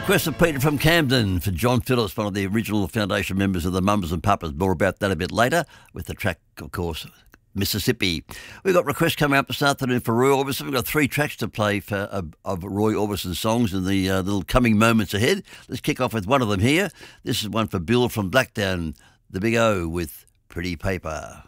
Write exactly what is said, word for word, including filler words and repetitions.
Request of Peter from Camden for John Phillips, one of the original foundation members of the Mums and Papas. More about that a bit later with the track, of course, Mississippi. We've got requests coming up this afternoon for Roy Orbison. We've got three tracks to play for uh, of Roy Orbison's songs in the uh, little coming moments ahead. Let's kick off with one of them here. This is one for Bill from Blackdown, the Big O with Pretty Paper.